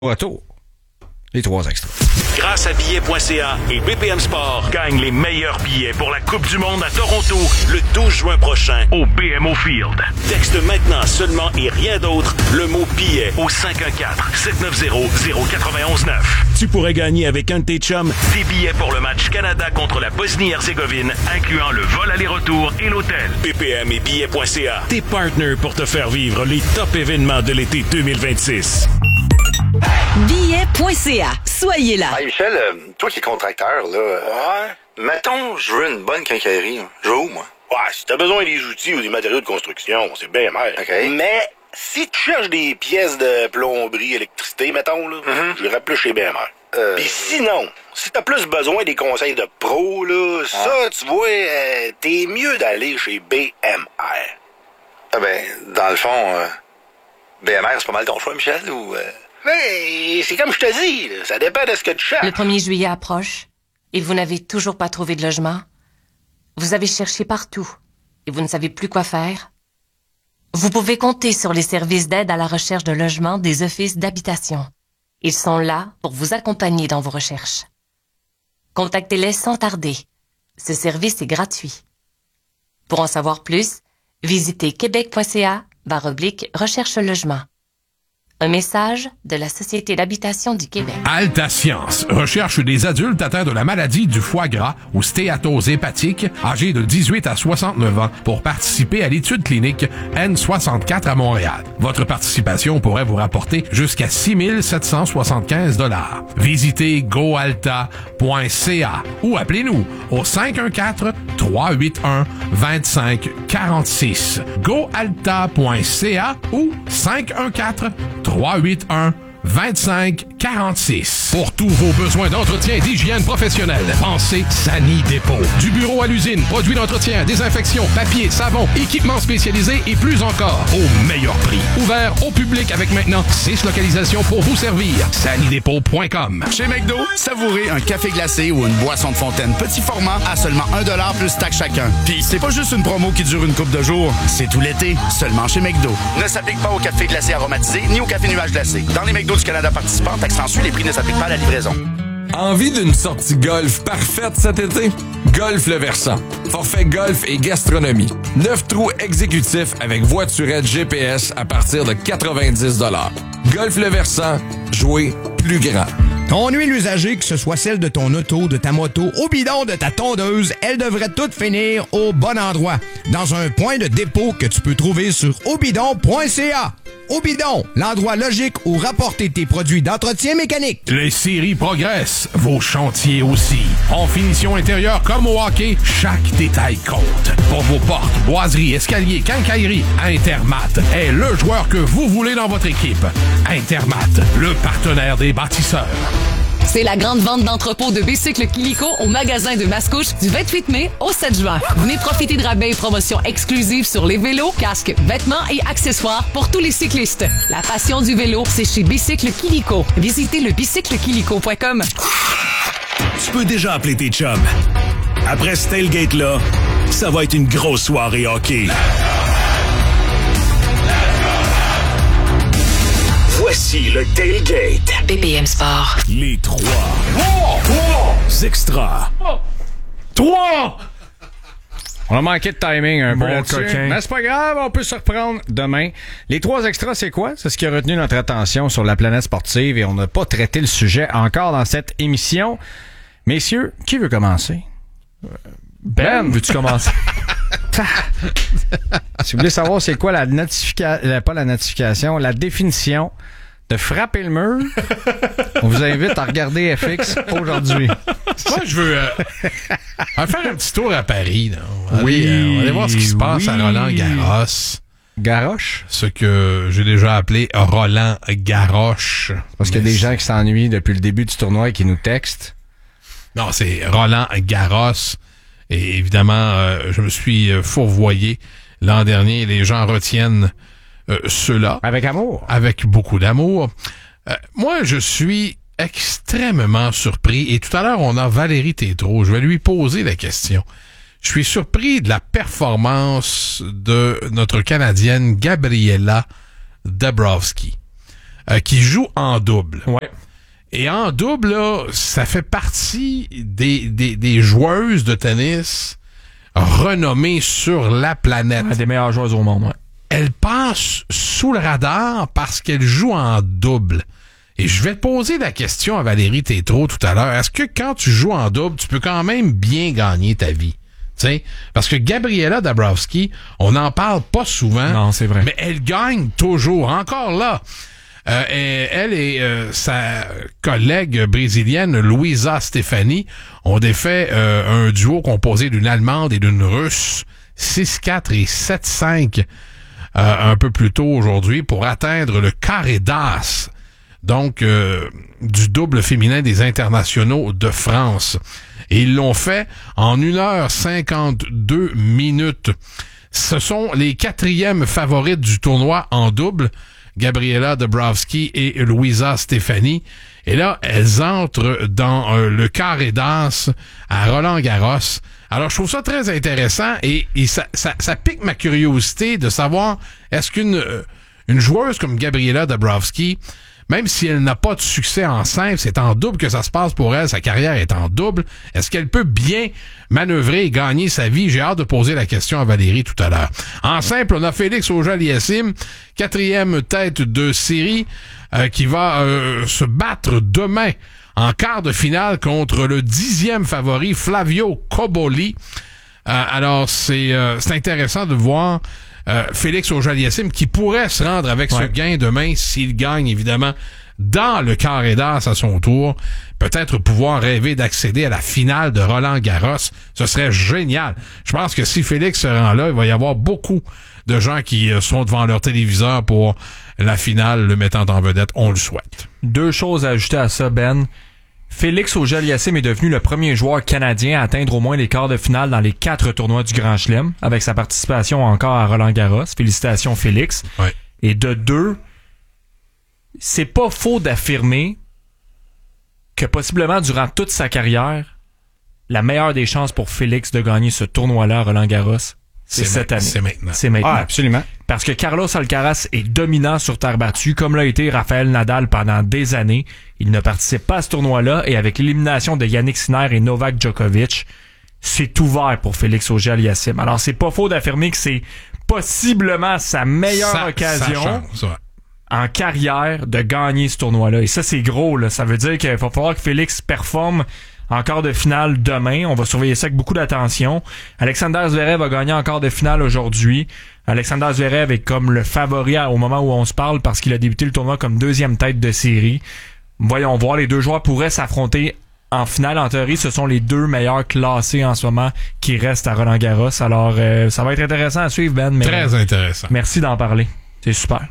Retour, les trois extras. Grâce à billets.ca et BPM Sport, gagne les meilleurs billets pour la Coupe du monde à Toronto le 12 juin prochain au BMO Field. Texte maintenant seulement et rien d'autre le mot billet au 514-790-0919. Tu pourrais gagner avec un de tes chums des billets pour le match Canada contre la Bosnie-Herzégovine, incluant le vol aller-retour et l'hôtel. BPM et billets.ca, tes partners pour te faire vivre les top événements de l'été 2026. Billet.ca. Soyez là. Hey Michel, toi qui es contracteur, là. Ouais. Mettons, je veux une bonne quincaillerie. Là. Je vais où, moi? Ouais, si t'as besoin des outils ou des matériaux de construction, c'est bien mal. OK. Mais si tu cherches des pièces de plomberie, électricité, mettons, là, j'irais plus chez BMR. Puis sinon, si t'as plus besoin des conseils de pro, là, ça, tu vois, t'es mieux d'aller chez BMR. Ah ben, dans le fond, BMR, c'est pas mal ton choix, Michel, ou... Mais c'est comme je te dis, là, ça dépend de ce que tu cherches. Le 1er juillet approche et vous n'avez toujours pas trouvé de logement. Vous avez cherché partout et vous ne savez plus quoi faire. Vous pouvez compter sur les services d'aide à la recherche de logement des offices d'habitation. Ils sont là pour vous accompagner dans vos recherches. Contactez-les sans tarder. Ce service est gratuit. Pour en savoir plus, visitez québec.ca/recherche-logement. Un message de la Société d'habitation du Québec. Alta Science recherche des adultes atteints de la maladie du foie gras ou stéatose hépatique, âgés de 18 à 69 ans, pour participer à l'étude clinique N64 à Montréal. Votre participation pourrait vous rapporter jusqu'à 6 775 $. Visitez goalta.ca ou appelez-nous au 514-381-2546. goalta.ca ou 514-381-2546. Pour tous vos besoins d'entretien et d'hygiène professionnelle, pensez Sani Dépôt. Du bureau à l'usine, produits d'entretien, désinfection, papier, savon, équipements spécialisés et plus encore, au meilleur prix. Ouvert au public avec maintenant 6 localisations pour vous servir. sanidépôt.com. Chez McDo, savourez un café glacé ou une boisson de fontaine petit format à seulement 1$ plus taxe chacun. Puis c'est pas juste une promo qui dure une couple de jours, c'est tout l'été, seulement chez McDo. Ne s'applique pas au café glacé aromatisé ni au café nuage glacé. Dans les McDo du Canada participants, taxe sensu, les prix ne s'appliquent pas à la livraison. Envie d'une sortie golf parfaite cet été? Golf Le Versant. Forfait golf et gastronomie. 9 trous exécutifs avec voiturette GPS à partir de 90 $. Golf Le Versant. Jouer plus grand. Ton huile usagée, que ce soit celle de ton auto, de ta moto, au bidon de ta tondeuse, elle devrait toutes finir au bon endroit. Dans un point de dépôt que tu peux trouver sur obidon.ca. Obidon, l'endroit logique où rapporter tes produits d'entretien mécanique. Les séries progressent, vos chantiers aussi. En finition intérieure comme au hockey, chaque détail compte. Pour vos portes, boiseries, escaliers, quincailleries, Intermat est le joueur que vous voulez dans votre équipe. Intermat, le partenaire des bâtisseurs. C'est la grande vente d'entrepôt de bicycles Kilico au magasin de Mascouche du 28 mai au 7 juin. Venez profiter de rabais et promotions exclusives sur les vélos, casques, vêtements et accessoires pour tous les cyclistes. La passion du vélo, c'est chez Bicycle Kilico. Visitez le bicyclekilico.com. Tu peux déjà appeler tes chums. Après ce tailgate-là, ça va être une grosse soirée hockey. Voici le tailgate. BPM Sport. Les trois extras. 3! On a manqué de timing un peu Bon là-dessus. coquin. Mais c'est pas grave, on peut se reprendre demain. Les trois extras, c'est quoi? C'est ce qui a retenu notre attention sur la planète sportive et on n'a pas traité le sujet encore dans cette émission. Messieurs, qui veut commencer? Ben, veux-tu commencer? Si vous voulez savoir c'est quoi la définition de frapper le mur, on vous invite à regarder FX aujourd'hui. Moi, je veux faire un petit tour à Paris. Là. On va Oui, aller, on va aller voir ce qui se passe à oui. Roland-Garros. Garroche? Ce que j'ai déjà appelé Roland-Garroche. Parce qu'il y a des gens qui s'ennuient depuis le début du tournoi et qui nous textent. Non, c'est Roland-Garros. Et évidemment, je me suis fourvoyé l'an dernier. Les gens retiennent ceux-là. Avec amour. Avec beaucoup d'amour. Moi, je suis extrêmement surpris. Et tout à l'heure, on a Valérie Tétrault. Je vais lui poser la question. Je suis surpris de la performance de notre Canadienne Gabriela Dabrowski. qui joue en double. Ouais. Et en double, là, ça fait partie des joueuses de tennis renommées sur la planète. Des meilleures joueuses au monde, ouais. Elle passe sous le radar parce qu'elle joue en double. Et je vais te poser la question à Valérie Tétrault tout à l'heure. Est-ce que quand tu joues en double, tu peux quand même bien gagner ta vie? T'sais? Parce que Gabriela Dabrowski, on n'en parle pas souvent. Non, c'est vrai. Mais elle gagne toujours. Encore là. Elle et sa collègue brésilienne Luisa Stefani ont défait un duo composé d'une Allemande et d'une Russe 6-4 et 7-5 un peu plus tôt aujourd'hui pour atteindre le carré d'as, donc du double féminin des internationaux de France. Et ils l'ont fait en 1h52 minutes. Ce sont les 4e favorites du tournoi en double, Gabriela Dabrowski et Luisa Stefani. Et là, elles entrent dans le carré d'as à Roland-Garros. Alors, je trouve ça très intéressant et ça pique ma curiosité de savoir est-ce qu'une joueuse comme Gabriela Dabrowski, même si elle n'a pas de succès en simple, c'est en double que ça se passe pour elle, sa carrière est en double, est-ce qu'elle peut bien manœuvrer et gagner sa vie? J'ai hâte de poser la question à Valérie tout à l'heure. En simple, on a Félix Auger-Aliassime, 4e tête de série, qui va se battre demain en quart de finale contre le 10e favori Flavio Cobolli. Alors, c'est intéressant de voir Félix Auger-Aliassime qui pourrait se rendre avec ce gain demain s'il gagne, évidemment, dans le carré d'as à son tour. Peut-être pouvoir rêver d'accéder à la finale de Roland-Garros. Ce serait génial. Je pense que si Félix se rend là, il va y avoir beaucoup de gens qui sont devant leur téléviseur pour la finale, le mettant en vedette. On le souhaite. 2 choses à ajouter à ça, Ben. Félix Auger-Aliassime est devenu le premier joueur canadien à atteindre au moins les quarts de finale dans les 4 tournois du Grand Chelem, avec sa participation encore à Roland-Garros. Félicitations, Félix. Ouais. Et de 2, c'est pas faux d'affirmer que possiblement durant toute sa carrière, la meilleure des chances pour Félix de gagner ce tournoi-là à Roland-Garros, c'est cette année. C'est maintenant. Ah, absolument. Parce que Carlos Alcaraz est dominant sur terre battue, comme l'a été Rafael Nadal pendant des années. Il ne participe pas à ce tournoi-là, et avec l'élimination de Yannick Sinner et Novak Djokovic, c'est ouvert pour Félix Auger-Aliassime. Alors, c'est pas faux d'affirmer que c'est possiblement sa meilleure occasion en carrière de gagner ce tournoi-là. Et ça, c'est gros, là. Ça veut dire qu'il va falloir que Félix performe en quart de finale demain. On va surveiller ça avec beaucoup d'attention. Alexander Zverev a gagné en quart de finale aujourd'hui. Alexander Zverev est comme le favori au moment où on se parle parce qu'il a débuté le tournoi comme 2e tête de série. Voyons voir, les 2 joueurs pourraient s'affronter en finale. En théorie, ce sont les 2 meilleurs classés en ce moment qui restent à Roland-Garros. Alors, ça va être intéressant à suivre, Ben. Mais très intéressant. Merci d'en parler. C'est super.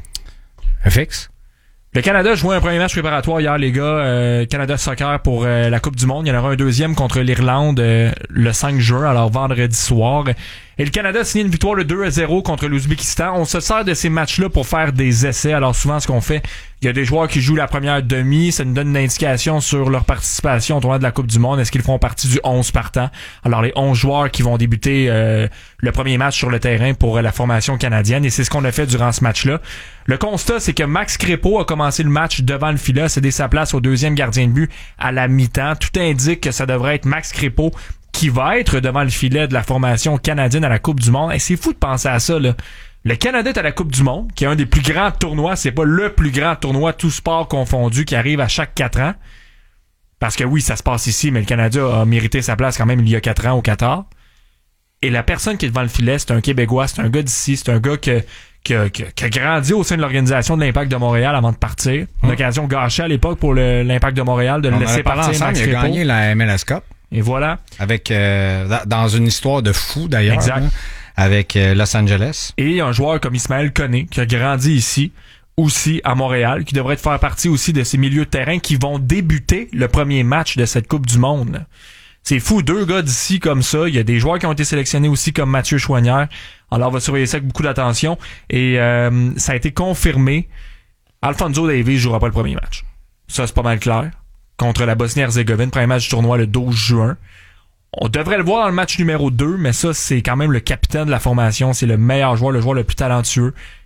FX? Le Canada jouait un premier match préparatoire hier, les gars. Canada Soccer pour la Coupe du Monde. Il y en aura un deuxième contre l'Irlande le 5 juin, alors vendredi soir. Et le Canada a signé une victoire de 2-0 contre l'Ouzbékistan. On se sert de ces matchs-là pour faire des essais. Alors souvent, ce qu'on fait, il y a des joueurs qui jouent la première demi. Ça nous donne une indication sur leur participation au tournoi de la Coupe du Monde. Est-ce qu'ils feront partie du 11 partant? Alors les 11 joueurs qui vont débuter le premier match sur le terrain pour la formation canadienne. Et c'est ce qu'on a fait durant ce match-là. Le constat, c'est que Max Crépeau a commencé le match devant le filet, a cédé sa place au 2e gardien de but à la mi-temps. Tout indique que ça devrait être Max Crépeau qui va être devant le filet de la formation canadienne à la Coupe du Monde. Et c'est fou de penser à ça, là. Le Canada est à la Coupe du Monde, qui est un des plus grands tournois. C'est pas le plus grand tournoi, tout sport confondu, qui arrive à chaque 4 ans. Parce que oui, ça se passe ici, mais le Canada a mérité sa place quand même il y a 4 ans au Qatar. Et la personne qui est devant le filet, c'est un Québécois, c'est un gars d'ici, c'est un gars qui a grandi au sein de l'organisation de l'Impact de Montréal avant de partir. Une occasion gâchée à l'époque pour l'Impact de Montréal de le laisser partir. Ensemble, il a gagné la MLS Cup. Et voilà. Avec dans une histoire de fou d'ailleurs. Exact. Avec Los Angeles. Et un joueur comme Ismaël Koné, qui a grandi ici, aussi à Montréal, qui devrait faire partie aussi de ces milieux de terrain qui vont débuter le premier match de cette Coupe du Monde, là. C'est fou, 2 gars d'ici comme ça. Il y a des joueurs qui ont été sélectionnés aussi comme Mathieu Chouanière. Alors on va surveiller ça avec beaucoup d'attention. Et ça a été confirmé. Alfonso Davies jouera pas le premier match. Ça, c'est pas mal clair. Contre la Bosnie-Herzégovine, premier match du tournoi le 12 juin. On devrait le voir dans le match numéro 2, mais ça, c'est quand même le capitaine de la formation. C'est le meilleur joueur, le joueur le plus talentueux.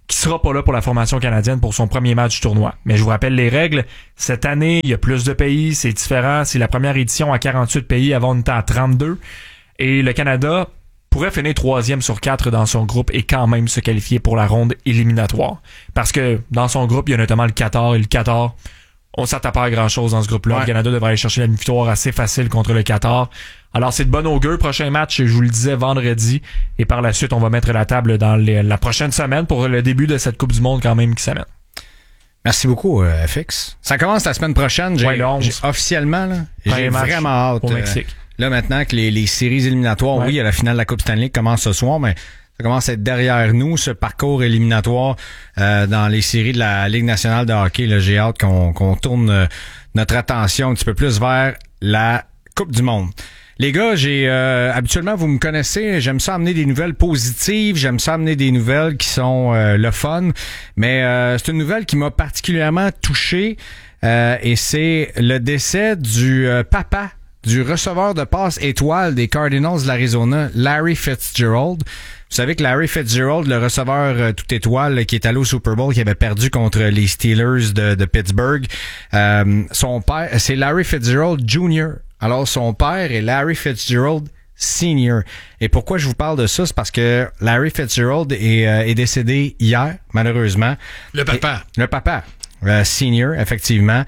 qui sera pas là pour la formation canadienne pour son premier match du tournoi. Mais je vous rappelle les règles. Cette année, il y a plus de pays, c'est différent. C'est la première édition à 48 pays, avant on était à 32. Et le Canada pourrait finir 3e sur 4 dans son groupe et quand même se qualifier pour la ronde éliminatoire. Parce que dans son groupe, il y a notamment le Qatar, et le Qatar, on s'attend pas à grand-chose dans ce groupe-là. Ouais. Le Canada devrait aller chercher la victoire assez facile contre le Qatar. Alors, c'est de bon augure. Prochain match, je vous le disais, vendredi. Et par la suite, on va mettre la table dans la prochaine semaine pour le début de cette Coupe du Monde quand même qui s'amène. Merci beaucoup, FX. Ça commence la semaine prochaine. J'ai officiellement, là, j'ai vraiment hâte. Au Mexique. Là, maintenant que les séries éliminatoires, oui, il y a la finale de la Coupe Stanley qui commence ce soir, mais ça commence à être derrière nous, ce parcours éliminatoire dans les séries de la Ligue nationale de hockey. Là, j'ai hâte qu'on tourne notre attention un petit peu plus vers la Coupe du Monde. Les gars, habituellement, vous me connaissez, j'aime ça amener des nouvelles positives, j'aime ça amener des nouvelles qui sont le fun, mais c'est une nouvelle qui m'a particulièrement touché et c'est le décès du papa du receveur de passe étoile des Cardinals de l'Arizona, Larry Fitzgerald. Vous savez que Larry Fitzgerald, le receveur tout étoile qui est allé au Super Bowl, qui avait perdu contre les Steelers de Pittsburgh, son père, c'est Larry Fitzgerald Jr. Alors, son père est Larry Fitzgerald Sr. Et pourquoi je vous parle de ça? C'est parce que Larry Fitzgerald est décédé hier, malheureusement. Le papa. Le papa. Senior, effectivement.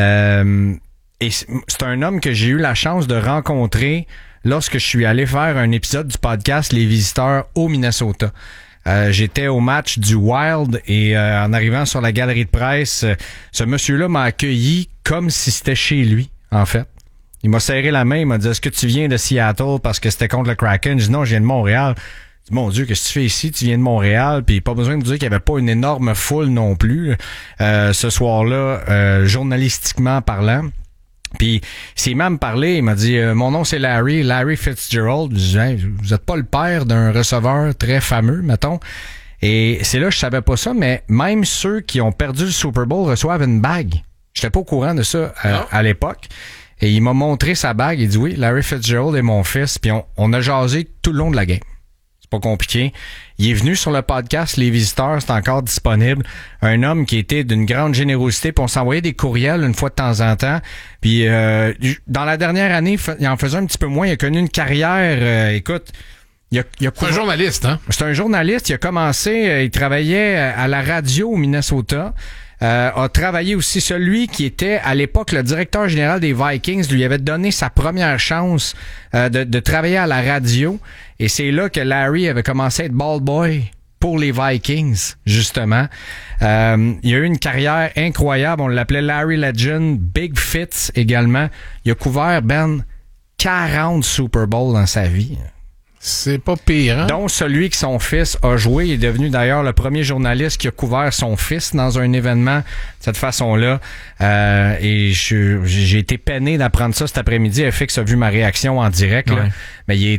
Et c'est un homme que j'ai eu la chance de rencontrer lorsque je suis allé faire un épisode du podcast Les Visiteurs au Minnesota. J'étais au match du Wild et en arrivant sur la galerie de presse, ce monsieur-là m'a accueilli comme si c'était chez lui, en fait. Il m'a serré la main, il m'a dit « Est-ce que tu viens de Seattle parce que c'était contre le Kraken? » Je dis « Non, je viens de Montréal. » Je dis « Mon Dieu, qu'est-ce que tu fais ici? Tu viens de Montréal. » Puis pas besoin de vous dire qu'il n'y avait pas une énorme foule non plus ce soir-là, journalistiquement parlant. Puis s'il m'a parlé, il m'a dit mon nom c'est Larry Fitzgerald. Je dis hey, vous êtes pas le père d'un receveur très fameux, mettons. Et c'est là que je savais pas ça, mais même ceux qui ont perdu le Super Bowl reçoivent une bague. J'étais pas au courant de ça à l'époque. Et il m'a montré sa bague, il dit oui, Larry Fitzgerald est mon fils, puis on a jasé tout le long de la game. Pas compliqué. Il est venu sur le podcast Les Visiteurs, c'est encore disponible. Un homme qui était d'une grande générosité, puis on s'envoyait des courriels une fois de temps en temps. Puis dans la dernière année, il en faisait un petit peu moins. Il a connu une carrière, écoute... C'est un journaliste, hein? C'est un journaliste. Il a commencé, il travaillait à la radio au Minnesota. A travaillé aussi celui qui était à l'époque le directeur général des Vikings, lui avait donné sa première chance de travailler à la radio et c'est là que Larry avait commencé à être ball boy pour les Vikings justement. Il a eu une carrière incroyable, on l'appelait Larry Legend, Big Fitz également. Il a couvert 40 Super Bowls dans sa vie. C'est pas pire, hein? Dont celui que son fils a joué. Il est devenu d'ailleurs le premier journaliste qui a couvert son fils dans un événement de cette façon-là. Et j'ai été peiné d'apprendre ça cet après-midi. FX a vu ma réaction en direct. Là. Mais il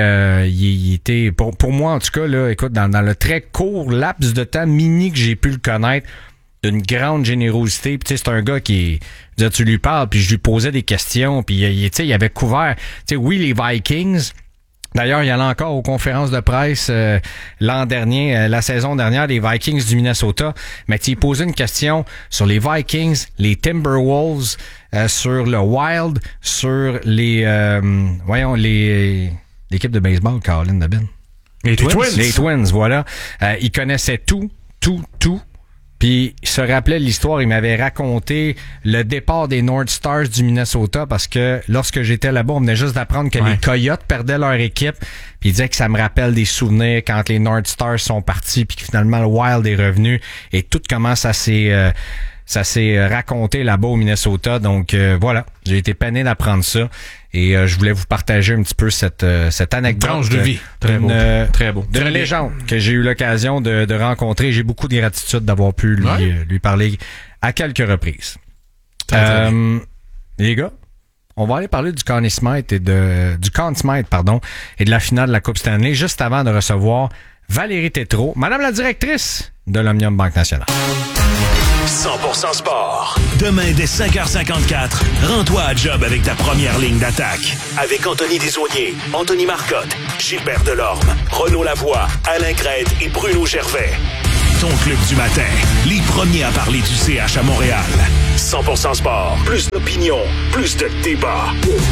était pour moi en tout cas, là, écoute, dans le très court laps de temps mini que j'ai pu le connaître, d'une grande générosité. Puis tu sais, c'est un gars qui tu lui parles, puis je lui posais des questions, puis il avait couvert, tu sais, oui, les Vikings. D'ailleurs, il y allait encore aux conférences de presse l'an dernier, la saison dernière, des Vikings du Minnesota. Mais il posait une question sur les Vikings, les Timberwolves, sur le Wild, sur l'équipe de baseball, Caroline Dabin. Les Twins. Les Twins, voilà. Il connaissait tout. Puis il se rappelait l'histoire, il m'avait raconté le départ des North Stars du Minnesota parce que lorsque j'étais là-bas, on venait juste d'apprendre que les Coyotes perdaient leur équipe. Puis il disait que ça me rappelle des souvenirs quand les North Stars sont partis puis que finalement le Wild est revenu et tout comment ça s'est raconté là-bas au Minnesota. Donc voilà, j'ai été peiné d'apprendre ça. Et je voulais vous partager un petit peu cette anecdote. Tranche de vie. Très beau. D'une légende que j'ai eu l'occasion de rencontrer. J'ai beaucoup de gratitude d'avoir pu lui parler à quelques reprises. Les gars, on va aller parler du Conn Smythe et de la finale de la Coupe Stanley juste avant de recevoir Valérie Tétrault, Madame la directrice de l'Omnium Banque Nationale. 100% sport. Demain, dès 5h54, rends-toi à job avec ta première ligne d'attaque. Avec Anthony Desaulniers, Anthony Marcotte, Gilbert Delorme, Renaud Lavoie, Alain Crête et Bruno Gervais. ton club du matin. Les premiers à parler du CH à Montréal. 100% sport. Plus d'opinion. Plus de débat.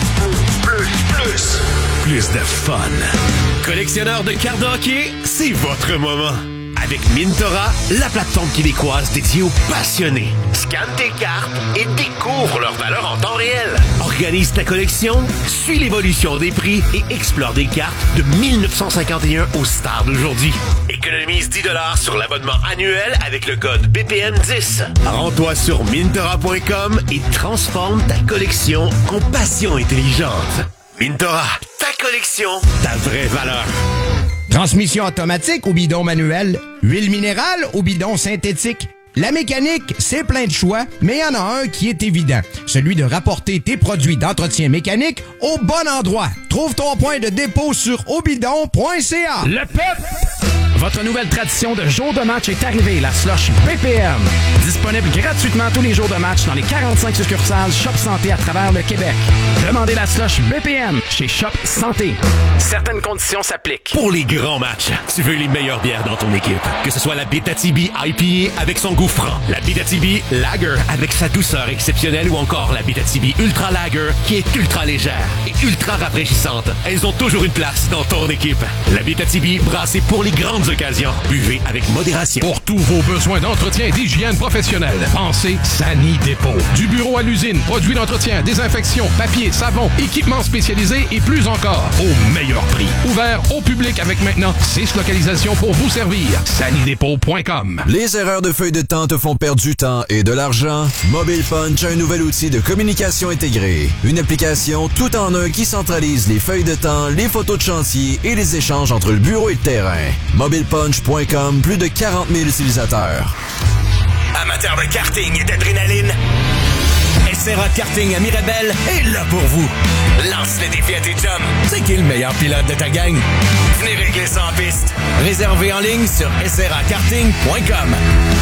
Plus de fun. Collectionneur de cartes de hockey, c'est votre moment. Avec Mintora, la plateforme québécoise dédiée aux passionnés. Scanne tes cartes et découvre leur valeur en temps réel. Organise ta collection, suis l'évolution des prix et explore des cartes de 1951 aux stars d'aujourd'hui. Économise 10$ sur l'abonnement annuel avec le code BPM10. Rends-toi sur Mintora.com et transforme ta collection en passion intelligente. Mintora, ta collection, ta vraie valeur. Transmission automatique ou bidon manuel, huile minérale ou bidon synthétique. La mécanique, c'est plein de choix, mais il y en a un qui est évident. Celui de rapporter tes produits d'entretien mécanique au bon endroit. Trouve ton point de dépôt sur obidon.ca. Le peuple! Votre nouvelle tradition de jour de match est arrivée, la slush BPM. Disponible gratuitement tous les jours de match dans les 45 succursales Shop Santé à travers le Québec. Demandez la slush BPM chez Shop Santé. Certaines conditions s'appliquent. Pour les grands matchs, tu veux les meilleures bières dans ton équipe. Que ce soit la Abitibi IPA avec son goût franc, la Abitibi Lager avec sa douceur exceptionnelle ou encore la Abitibi Ultra Lager qui est ultra légère et ultra rafraîchissante. Elles ont toujours une place dans ton équipe. La Abitibi brassée pour les grandes occasions. Buvez avec modération. Pour tous vos besoins d'entretien et d'hygiène professionnelle, pensez Sani Dépôt. Du bureau à l'usine, produits d'entretien, désinfection, papier, savon, équipements spécialisés et plus encore. Au meilleur prix. Ouvert au public avec maintenant 6 localisations pour vous servir. SaniDépôt.com. Les erreurs de feuille de temps te font perdre du temps et de l'argent? Mobile Punch a un nouvel outil de communication intégrée. Une application tout en un qui centralise les feuilles de temps, les photos de chantier et les échanges entre le bureau et le terrain. MobilePunch.com, plus de 40 000 utilisateurs. Amateur de karting et d'adrénaline, SRA Karting à Mirabel est là pour vous. Lance le défi à tes chums. C'est qui le meilleur pilote de ta gang? Venez régler ça en piste. Réservez en ligne sur srakarting.com.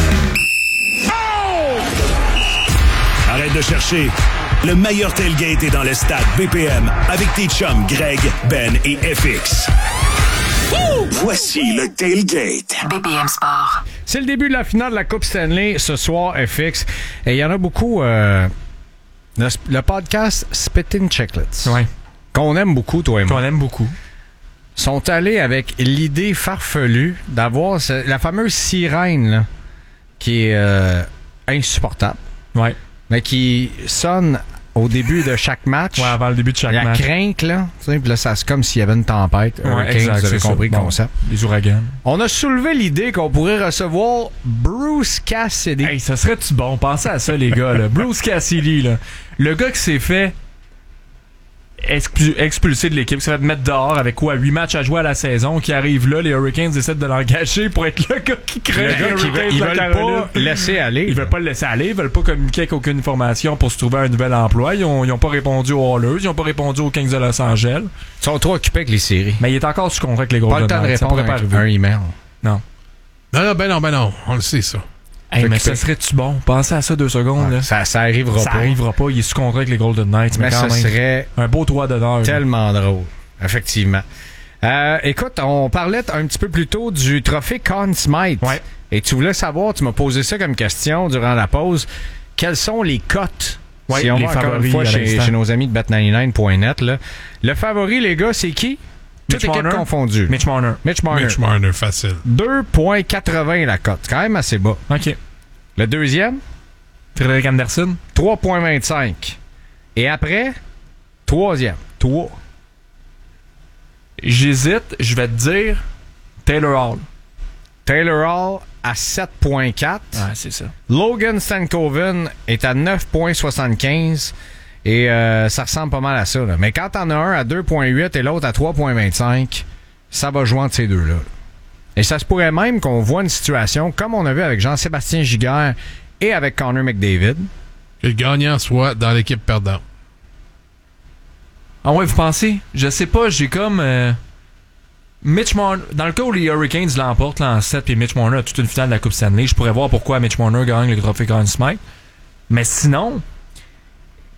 Arrête de chercher. Le meilleur tailgate est dans le stade BPM avec tes chums Greg, Ben et FX. Voici le tailgate. BPM Sport. C'est le début de la finale de la Coupe Stanley ce soir, FX. Et il y en a beaucoup. Le podcast Spittin' Chicklets. Ouais. Qu'on aime beaucoup, toi et moi. Qu'on aime beaucoup. Sont allés avec l'idée farfelue d'avoir la fameuse sirène là, qui est insupportable. Ouais. Mais qui sonne au début de chaque match. Ouais, avant le début de chaque match. La crinque, là. Tu sais, puis là, c'est comme s'il y avait une tempête. Ouais, exact, vous avez compris le concept. Les ouragans. On a soulevé l'idée qu'on pourrait recevoir Bruce Cassidy. Hey, ça serait-tu bon? Pensez à ça, les gars, là. Bruce Cassidy, là. Le gars qui s'est fait expulsé de l'équipe, qui s'est fait mettre dehors avec quoi? 8 matchs à jouer à la saison, qui arrive là, les Hurricanes essaient de l'engager pour être le gars qui crée les Hurricanes. Ils veulent pas laisser aller. Ils veulent pas le laisser aller, ils veulent pas communiquer avec aucune information pour se trouver un nouvel emploi. Ils ont pas répondu aux Oilers, ils ont pas répondu aux Kings de Los Angeles. Ils sont trop occupés avec les séries. Mais il est encore sous contrat avec les Golden Knights. Pas le temps de répondre à un email. Non. Non. On le sait, ça. Hey, mais ça serait-tu bon? Pensez à ça 2 secondes. Là. Ça arrivera pas. Ça arrivera pas. Il est sous contrat avec les Golden Knights. Mais quand ça même, serait un beau droit d'honneur. Tellement drôle. Effectivement. Écoute, on parlait un petit peu plus tôt du trophée Conn Smythe. Ouais. Et tu voulais savoir, tu m'as posé ça comme question durant la pause. Quelles sont les cotes? Ouais, si on les va encore favoris une fois chez nos amis de Bet99.net. Là. Le favori, les gars, c'est qui? Toute équipe confondue. Mitch Marner. Mitch Marner, facile. 2,80 la cote. Quand même assez bas. OK. Le deuxième? Frédéric Anderson. 3,25. Et après? Troisième. 3. J'hésite. Je vais te dire Taylor Hall. Taylor Hall à 7,4. Ah, c'est ça. Logan Stankoven est à 9,75. Et ça ressemble pas mal à ça. Là. Mais quand t'en as un à 2,8 et l'autre à 3,25, ça va jouer entre ces deux-là. Et ça se pourrait même qu'on voit une situation comme on a vu avec Jean-Sébastien Giguère et avec Connor McDavid. Que le gagnant soit dans l'équipe perdante. Ah ouais, vous pensez? Je sais pas, j'ai comme... Mitch Marner... Dans le cas où les Hurricanes l'emportent là, en 7 puis Mitch Marner a toute une finale de la Coupe Stanley, je pourrais voir pourquoi Mitch Marner gagne le trophée Conn Smythe. Mais sinon...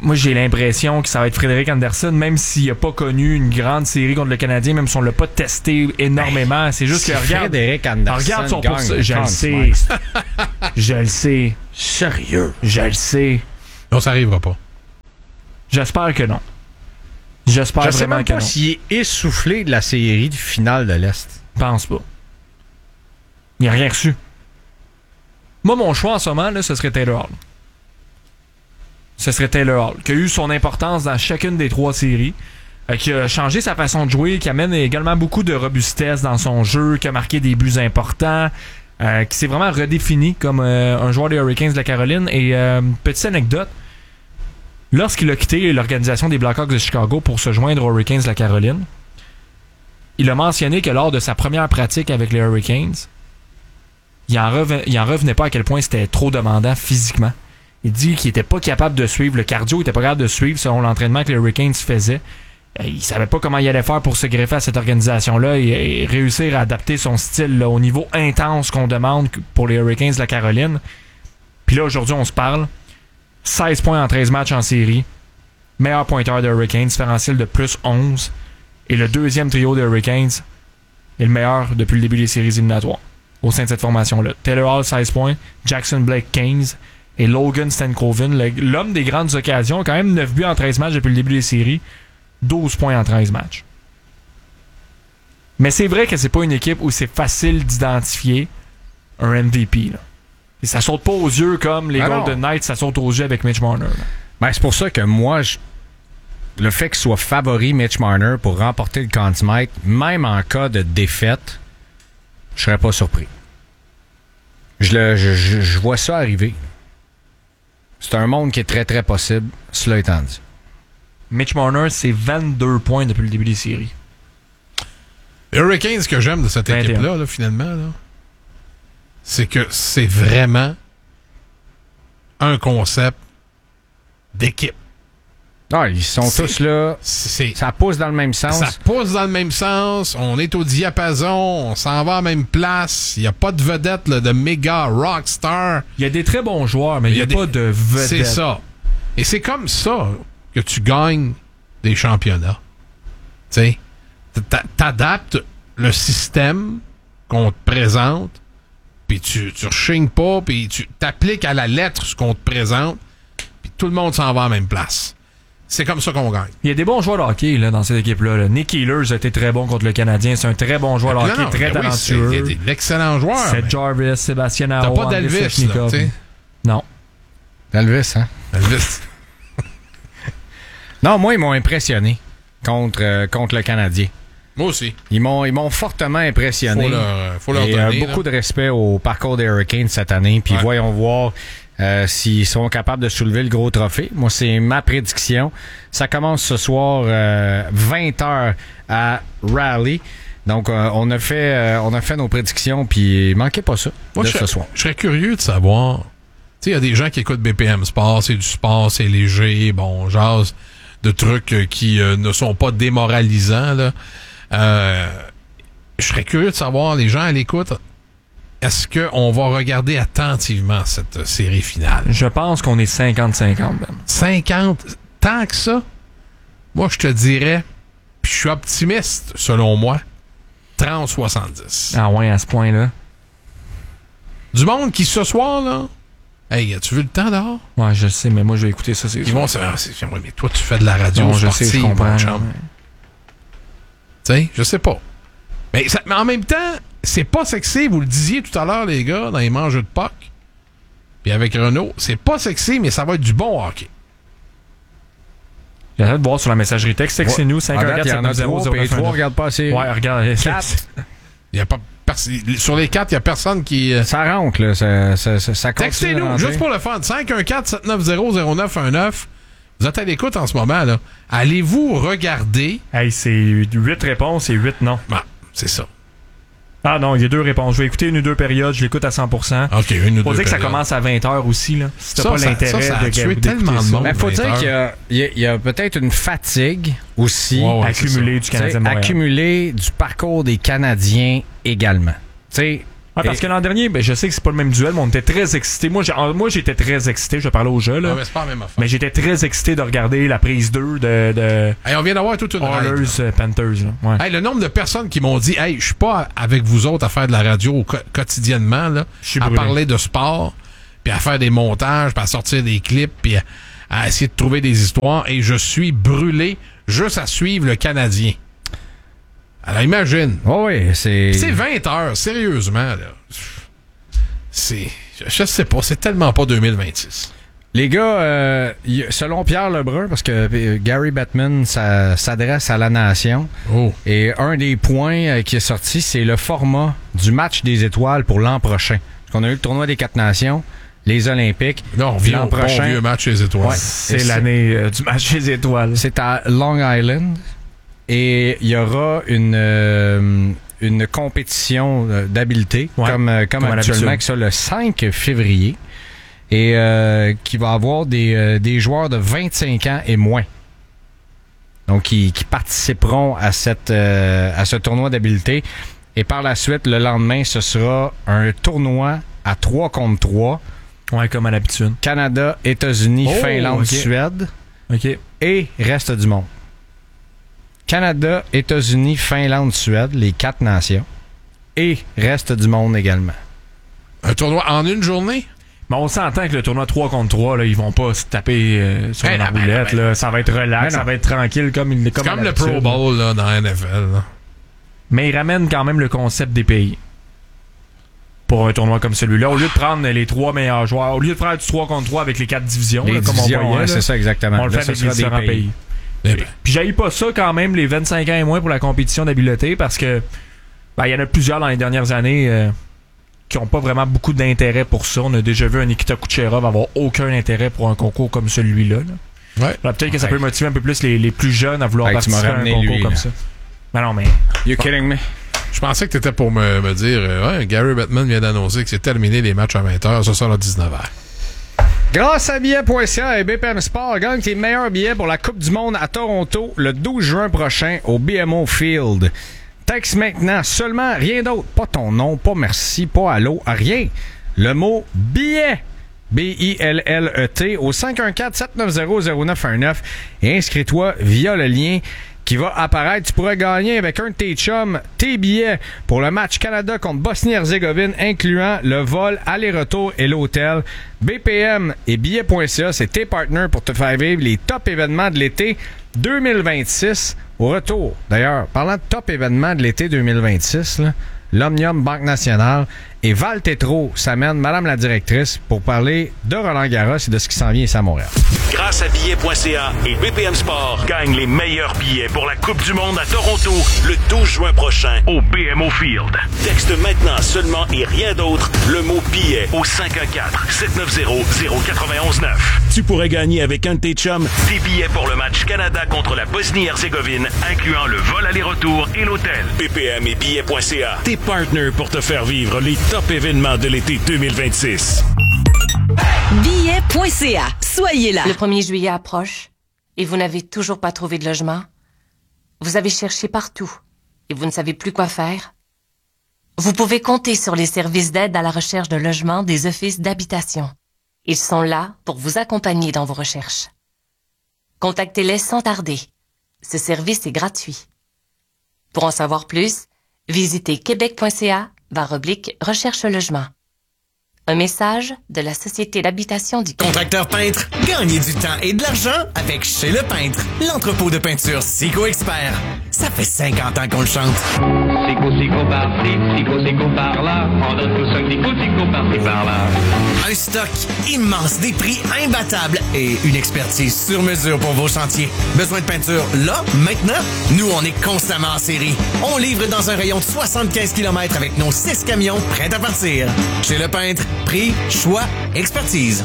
moi, j'ai l'impression que ça va être Frédéric Anderson, même s'il n'a pas connu une grande série contre le Canadien, même si on l'a pas testé énormément. C'est juste que Frédéric Anderson regarde son gagne pourcentage. Je le sais. Je le sais. Sérieux? Je le sais. Non, ça arrivera pas. J'espère que non. J'espère Je sais vraiment même que pas non. s'il est essoufflé de la série de finale de l'Est. Pense pas. Il n'a rien reçu. Moi, mon choix en ce moment, là, ce serait Taylor Hall. Ce serait Taylor Hall, qui a eu son importance dans chacune des 3 séries, qui a changé sa façon de jouer, qui amène également beaucoup de robustesse dans son jeu, qui a marqué des buts importants, qui s'est vraiment redéfini comme un joueur des Hurricanes de la Caroline. Et petite anecdote, lorsqu'il a quitté l'organisation des Blackhawks de Chicago pour se joindre aux Hurricanes de la Caroline, il a mentionné que lors de sa première pratique avec les Hurricanes, il en revenait pas à quel point c'était trop demandant physiquement. Il dit qu'il était pas capable de suivre. Le cardio, il était pas capable de suivre selon l'entraînement que les Hurricanes faisaient. Il savait pas comment il allait faire pour se greffer à cette organisation-là et réussir à adapter son style là, au niveau intense qu'on demande pour les Hurricanes de la Caroline. Puis là, aujourd'hui, on se parle. 16 points en 13 matchs en série. Meilleur pointeur des Hurricanes, différentiel de plus 11. Et le deuxième trio des Hurricanes est le meilleur depuis le début des séries éliminatoires au sein de cette formation-là. Taylor Hall, 16 points. Jackson Blake, 15. Et Logan Stankoven, l'homme des grandes occasions, quand même 9 buts en 13 matchs depuis le début des séries, 12 points en 13 matchs. Mais c'est vrai que c'est pas une équipe où c'est facile d'identifier un MVP. Là. Et ça saute pas aux yeux comme les Golden Knights, ça saute aux yeux avec Mitch Marner. Ben, c'est pour ça que moi, le fait qu'il soit favori Mitch Marner pour remporter le Conn Smythe, même en cas de défaite, je serais pas surpris. Je vois ça arriver. C'est un monde qui est très, très possible, cela étant dit. Mitch Marner, c'est 22 points depuis le début des séries. Les Hurricanes, ce que j'aime de cette équipe-là, là, finalement, là, c'est que c'est vraiment un concept d'équipe. Ah, ils sont tous là. Ça pousse dans le même sens. Ça pousse dans le même sens. On est au diapason. On s'en va à la même place. Il n'y a pas de vedette là, de méga rockstar. Il y a des très bons joueurs, mais il n'y a pas de vedette. C'est ça. Et c'est comme ça que tu gagnes des championnats. Tu sais, t'adaptes le système qu'on te présente, puis tu rechignes pas, puis tu t'appliques à la lettre ce qu'on te présente, puis tout le monde s'en va à la même place. C'est comme ça qu'on gagne. Il y a des bons joueurs de hockey là, dans cette équipe-là. Là. Nick Ehlers a été très bon contre le Canadien. C'est un très bon joueur de hockey, très talentueux. Il y a l'excellent joueur. Seth Jarvis, Sébastien Aho. T'as pas d'Elvis, là, tu sais. Non. Elvis, hein? Elvis. Non, moi, ils m'ont impressionné contre le Canadien. Moi aussi. Ils m'ont fortement impressionné. Faut leur donner. Beaucoup de respect au parcours des Hurricanes cette année. Puis voyons voir s'ils sont capables de soulever le gros trophée. Moi, c'est ma prédiction. Ça commence ce soir 20h à Raleigh. Donc, on a fait nos prédictions. Puis manquez pas ça ce soir. Je serais curieux de savoir. Tu sais, il y a des gens qui écoutent BPM Sport. C'est du sport, c'est léger. Bon, jase de trucs qui ne sont pas démoralisants, là. Je serais curieux de savoir, les gens à l'écoute, est-ce qu'on va regarder attentivement cette série finale? Je pense qu'on est 50-50. Ben. 50? Tant que ça? Moi, je te dirais, puis je suis optimiste, selon moi, 30-70. Ah ouais, à ce point-là. Du monde qui, ce soir, là, hey, as-tu vu le temps dehors? Ouais, je sais, mais moi, je vais écouter ça. Ils vont mais toi, tu fais de la radio non, sportive, je sais, je comprends. Tu sais, je sais pas. Mais en même temps, c'est pas sexy, vous le disiez tout à l'heure, les gars, dans les manches de puck. Puis avec Renaud, c'est pas sexy, mais ça va être du bon hockey. J'essaie de voir sur la messagerie texte, textez-nous 514-790-093. Regarde pas assez. Ouais, regarde. 4. Il y a pas sur les 4, il y a personne qui... Ça rentre, là. Ça continue. Textez-nous, juste pour le fun. 514-790-0919. Vous êtes à l'écoute en ce moment, là. Allez-vous regarder... Hey, c'est 8 réponses et 8 non. Ah, c'est ça. Ah non, il y a 2 réponses. Je vais écouter une ou 2 périodes, je l'écoute à 100%. OK, une ou 2 faut dire que ça commence à 20h aussi, là. Si t'as pas l'intérêt ça a tué tellement de monde. Il faut dire qu'il y a peut-être une fatigue aussi accumulée du Canadien de Montréal. Accumulée du parcours des Canadiens également. Tu sais, Ouais, parce que l'an dernier, je sais que c'est pas le même duel, mais on était très excités. Moi, j'étais très excité, je parlais au jeu, là. Ouais, mais c'est pas la même affaire. Mais j'étais très excité de regarder la prise 2 de Hey, on vient d'avoir toute une Oilers Panthers. Là. Ouais. Hey, le nombre de personnes qui m'ont dit, hey, je suis pas avec vous autres à faire de la radio quotidiennement, là, à parler de sport, puis à faire des montages, puis à sortir des clips, puis à essayer de trouver des histoires, et je suis brûlé juste à suivre le Canadien. Alors imagine. Oh oui, c'est 20 heures, sérieusement, là. Je sais pas, c'est tellement pas 2026. Les gars, selon Pierre Lebrun, parce que Gary Bettman s'adresse à la nation, et un des points qui est sorti, c'est le format du match des étoiles pour l'an prochain. Parce qu'on a eu le tournoi des 4 nations, les Olympiques. Non, l'an prochain, vieux match des étoiles. Ouais, c'est l'année du match des étoiles. C'est à Long Island. Et il y aura une compétition d'habileté, comme actuellement, que ça, le 5 février, et qui va avoir des joueurs de 25 ans et moins. Donc, qui participeront à ce tournoi d'habileté. Et par la suite, le lendemain, ce sera un tournoi à 3 contre 3. Ouais, comme à l'habitude. Canada, États-Unis, Finlande, Suède. OK. Et reste du monde. Canada, États-Unis, Finlande, Suède, les 4 nations. Et reste du monde également. Un tournoi en une journée? Mais on s'entend que le tournoi 3 contre 3, là, ils vont pas se taper sur la roulette. Là. Ça va être relax, ça va être tranquille comme c'est comme le Pro Bowl là, dans la NFL. Là. Mais ils ramènent quand même le concept des pays. Pour un tournoi comme celui-là. Au lieu de prendre les 3 meilleurs joueurs, au lieu de faire du 3 contre 3 avec les 4 divisions, les là, comme divisions, on voyait, c'est ça exactement. On le fait avec les différents pays. Puis j'haïs pas ça quand même, les 25 ans et moins pour la compétition d'habileté, parce que il y en a plusieurs dans les dernières années qui ont pas vraiment beaucoup d'intérêt pour ça. On a déjà vu un Nikita Kucherov avoir aucun intérêt pour un concours comme celui-là. Là. Ouais. Alors, peut-être que ça peut motiver un peu plus les plus jeunes à vouloir participer à un concours comme ça. Ben non, mais... You kidding me? Je pensais que t'étais pour me dire Gary Bettman vient d'annoncer que c'est terminé les matchs à 20h, ça sort à 19h. Grâce à billets.ca et BPM Sport, gagne tes meilleurs billets pour la Coupe du Monde à Toronto le 12 juin prochain au BMO Field. Texte maintenant seulement, rien d'autre. Pas ton nom, pas merci, pas allô, rien. Le mot billet. B-I-L-L-E-T au 514-790-0919 et inscris-toi via le lien qui va apparaître. Tu pourrais gagner avec un de tes chums tes billets pour le match Canada contre Bosnie-Herzégovine, incluant le vol, aller-retour et l'hôtel. BPM et billets.ca, c'est tes partenaires pour te faire vivre les top événements de l'été 2026 au retour. D'ailleurs, parlant de top événements de l'été 2026, là, l'Omnium Banque Nationale et Val Tétro s'amène Madame la directrice pour parler de Roland Garros et de ce qui s'en vient ici à Montréal. Grâce à billets.ca et BPM Sport, gagne les meilleurs billets pour la Coupe du Monde à Toronto le 12 juin prochain au BMO Field. Texte maintenant seulement et rien d'autre le mot billet au 514-790-0919. Tu pourrais gagner avec un de tes chums des billets pour le match Canada contre la Bosnie-Herzégovine, incluant le vol aller-retour et l'hôtel. BPM et billets.ca, tes partenaires pour te faire vivre les top événements de l'été 2026. Billets.ca. Soyez là. Le 1er juillet approche et vous n'avez toujours pas trouvé de logement. Vous avez cherché partout et vous ne savez plus quoi faire. Vous pouvez compter sur les services d'aide à la recherche de logement des offices d'habitation. Ils sont là pour vous accompagner dans vos recherches. Contactez-les sans tarder. Ce service est gratuit. Pour en savoir plus, visitez québec.ca/recherche logement. Un message de la Société d'habitation du Québec. Contracteur peintre, gagnez du temps et de l'argent avec Chez Le Peintre, l'entrepôt de peinture Sico Expert. Ça fait 50 ans qu'on le chante. Sico par-ci, Sico par-là, on donne tous un Sico par-ci par-là. Un stock immense, des prix imbattables et une expertise sur mesure pour vos chantiers. Besoin de peinture là, maintenant? Nous, on est constamment en série. On livre dans un rayon de 75 km avec nos 6 camions prêts à partir. Chez Le Peintre, prix, choix, expertise.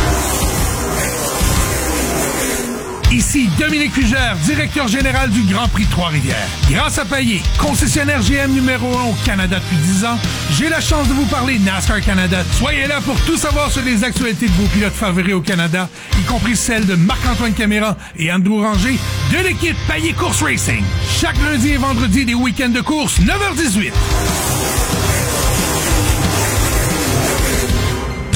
Ici Dominique Fugère, directeur général du Grand Prix de Trois-Rivières. Grâce à Payet, concessionnaire GM numéro 1 au Canada depuis 10 ans, j'ai la chance de vous parler NASCAR Canada. Soyez là pour tout savoir sur les actualités de vos pilotes favoris au Canada, y compris celles de Marc-Antoine Caméra et Andrew Ranger de l'équipe Payet Course Racing. Chaque lundi et vendredi des week-ends de course, 9h18.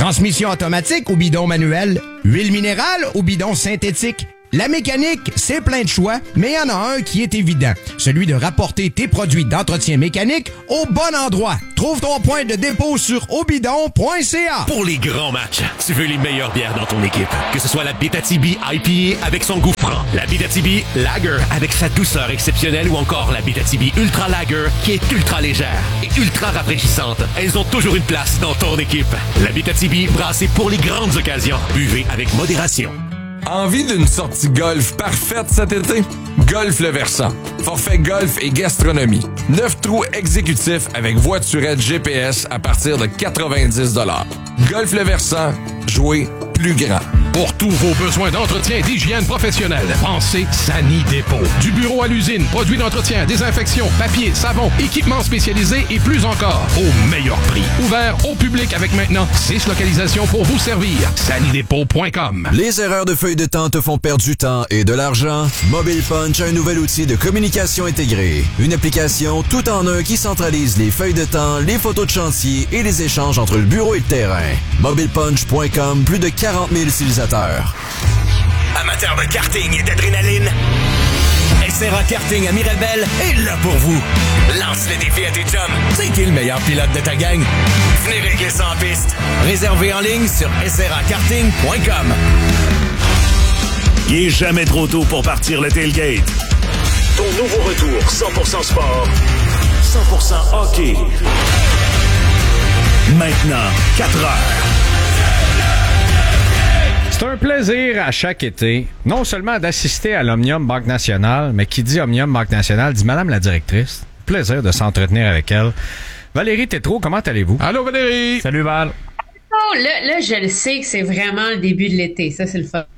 Transmission automatique ou bidon manuel? Huile minérale ou bidon synthétique? La mécanique, c'est plein de choix, mais il y en a un qui est évident. Celui de rapporter tes produits d'entretien mécanique au bon endroit. Trouve ton point de dépôt sur obidon.ca. Pour les grands matchs, tu veux les meilleures bières dans ton équipe. Que ce soit la Abitibi IPA avec son goût franc, la Abitibi Lager avec sa douceur exceptionnelle ou encore la Abitibi Ultra Lager qui est ultra légère et ultra rafraîchissante. Elles ont toujours une place dans ton équipe. La Abitibi brassée pour les grandes occasions. Buvez avec modération. Envie d'une sortie golf parfaite cet été? Golf Le Versant. Forfait golf et gastronomie. 9 trous exécutifs avec voiturette GPS à partir de 90 $. Golf Le Versant. Jouer plus grand. Pour tous vos besoins d'entretien et d'hygiène professionnelle, pensez Sani Dépôt. Du bureau à l'usine, produits d'entretien, désinfection, papier, savon, équipements spécialisés et plus encore, au meilleur prix. Ouvert au public avec maintenant 6 localisations pour vous servir. sanidépôt.com. Les erreurs de feuilles de temps te font perdre du temps et de l'argent? Mobile Punch a un nouvel outil de communication intégrée. Une application tout en un qui centralise les feuilles de temps, les photos de chantier et les échanges entre le bureau et le terrain. MobilePunch.com, plus de 40 000 utilisateurs. Amateurs de karting et d'adrénaline, SRA Karting à Mirabel est là pour vous. Lance le défi à tes chums. C'est qui le meilleur pilote de ta gang? Venez régler ça en piste. Réservé en ligne sur srakarting.com. Il est jamais trop tôt pour partir le tailgate. Ton nouveau retour 100% sport, 100% hockey. Maintenant, 4 heures. C'est un plaisir à chaque été, non seulement d'assister à l'Omnium Banque Nationale, mais qui dit Omnium Banque Nationale dit Madame la directrice. Plaisir de s'entretenir avec elle. Valérie Tétrault, comment allez-vous? Allô Valérie! Salut Val! Oh, là, je le sais que c'est vraiment le début de l'été. Ça, c'est le fun.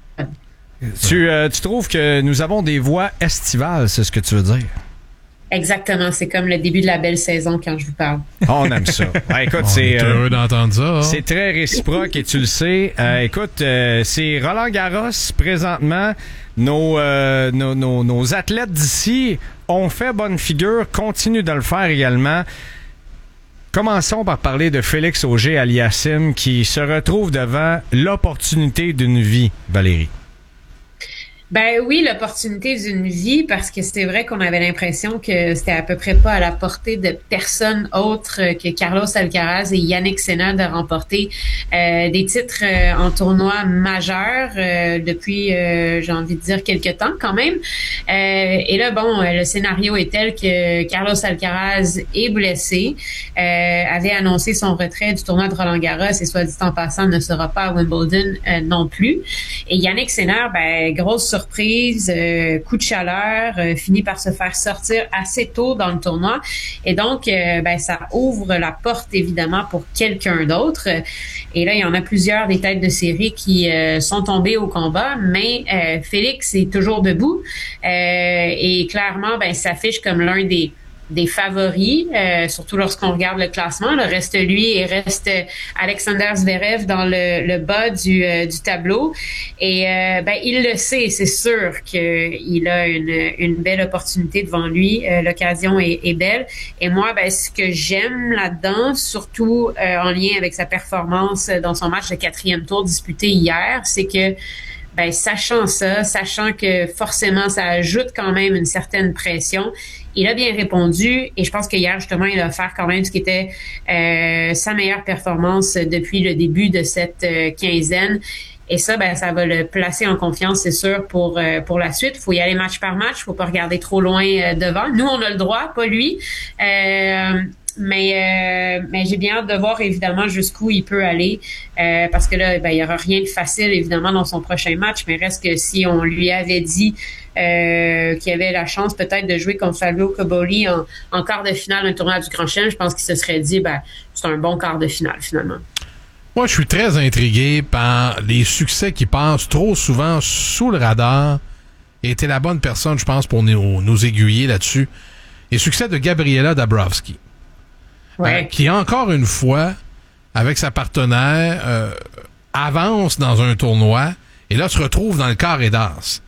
Tu trouves que nous avons des voix estivales, c'est ce que tu veux dire? Exactement, c'est comme le début de la belle saison quand je vous parle. On aime ça. Écoute, c'est heureux d'entendre ça. C'est très réciproque et tu le sais. Écoute, c'est Roland Garros présentement. Nos athlètes d'ici ont fait bonne figure, continuent de le faire également. Commençons par parler de Félix Auger-Aliassime qui se retrouve devant l'opportunité d'une vie, Valérie. Ben oui, l'opportunité d'une vie, parce que c'est vrai qu'on avait l'impression que c'était à peu près pas à la portée de personne autre que Carlos Alcaraz et Yannick Sinner de remporter des titres en tournoi majeurs depuis, j'ai envie de dire, quelques temps quand même. Et là, bon, le scénario est tel que Carlos Alcaraz est blessé, avait annoncé son retrait du tournoi de Roland-Garros et soit dit en passant, ne sera pas à Wimbledon non plus. Et Yannick Sinner, ben, grosse surprise, coup de chaleur, finit par se faire sortir assez tôt dans le tournoi. Et donc, ben, ça ouvre la porte, évidemment, pour quelqu'un d'autre. Et là, il y en a plusieurs des têtes de série qui sont tombées au combat, mais Félix est toujours debout et clairement, ben, s'affiche comme l'un des favoris, surtout lorsqu'on regarde le classement. Là, reste lui et reste Alexander Zverev dans le bas du tableau. Et ben il le sait, c'est sûr qu'il a une belle opportunité devant lui. L'occasion est belle. Et moi, ben ce que j'aime là-dedans, surtout en lien avec sa performance dans son match de 4e tour disputé hier, c'est que ben sachant que forcément ça ajoute quand même une certaine pression, il a bien répondu et je pense que hier justement il a offert quand même ce qui était sa meilleure performance depuis le début de cette quinzaine. Et ça, ben, ça va le placer en confiance, c'est sûr, pour la suite. Il faut y aller match par match, faut pas regarder trop loin devant. Nous, on a le droit, pas lui. Mais j'ai bien hâte de voir évidemment jusqu'où il peut aller parce que là, ben, il y aura rien de facile évidemment dans son prochain match, mais reste que si on lui avait dit qu'il avait la chance peut-être de jouer contre Fabio Cobolli en quart de finale d'un tournoi du Grand Chelem, je pense qu'il se serait dit ben c'est un bon quart de finale finalement. Moi, je suis très intrigué par les succès qui passent trop souvent sous le radar. Et t'es la bonne personne, je pense, pour nous aiguiller là-dessus. Les succès de Gabriela Dabrowski. Ouais. Qui, encore une fois, avec sa partenaire, avance dans un tournoi et là se retrouve dans le carré d'as.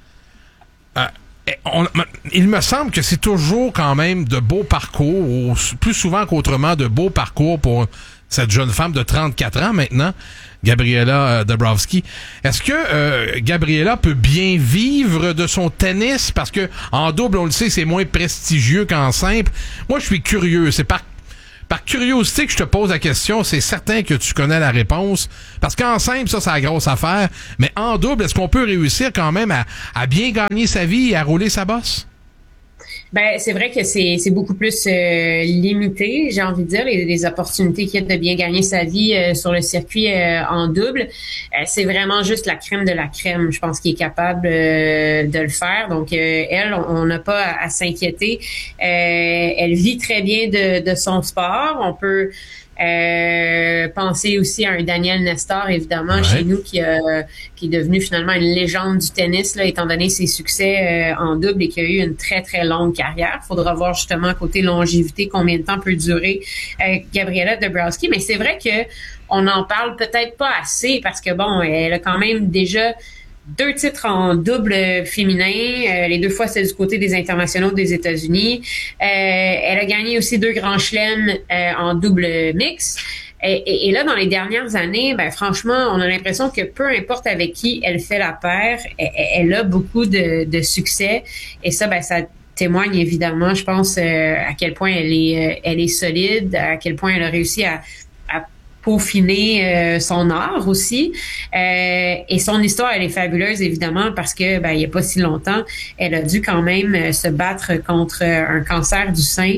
Il me semble que c'est toujours quand même de beaux parcours, ou plus souvent qu'autrement de beaux parcours pour cette jeune femme de 34 ans maintenant, Gabriela Dabrowski. Est-ce que Gabriela peut bien vivre de son tennis? Parce que en double, on le sait, c'est moins prestigieux qu'en simple. Moi, je suis curieux. C'est par curiosité que je te pose la question. C'est certain que tu connais la réponse. Parce qu'en simple, ça, c'est la grosse affaire. Mais en double, est-ce qu'on peut réussir quand même à bien gagner sa vie et à rouler sa bosse? Ben, c'est vrai que c'est beaucoup plus limité, j'ai envie de dire, les opportunités qu'il y a de bien gagner sa vie sur le circuit en double. C'est vraiment juste la crème de la crème, je pense, qui est capable de le faire. Donc, elle, on n'a pas à s'inquiéter. Elle vit très bien de son sport. On peut penser aussi à un Daniel Nestor, évidemment, chez nous, qui est devenu finalement une légende du tennis, là, étant donné ses succès en double et qui a eu une très, très longue carrière. Faudra voir justement côté longévité combien de temps peut durer Gabriela Dabrowski. Mais c'est vrai que on en parle peut-être pas assez parce que bon, elle a quand même déjà 2 titres en double féminin. Les 2 fois, c'est du côté des internationaux des États-Unis. Elle a gagné aussi 2 grands chelems en double mix. Et là, dans les dernières années, ben franchement, on a l'impression que peu importe avec qui elle fait la paire, elle a beaucoup de succès. Et ça, ben ça témoigne évidemment, je pense, à quel point elle est solide, à quel point elle a réussi à peaufiner son art aussi. Et son histoire, elle est fabuleuse, évidemment, parce que il y a pas si longtemps, elle a dû quand même se battre contre un cancer du sein.